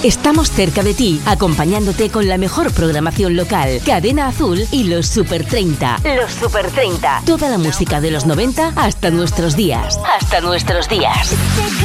Estamos cerca de ti, acompañándote con la mejor programación local. Cadena Azul y los Super 30. Los Super 30. Toda la música de los 90 hasta nuestros días. Hasta nuestros días.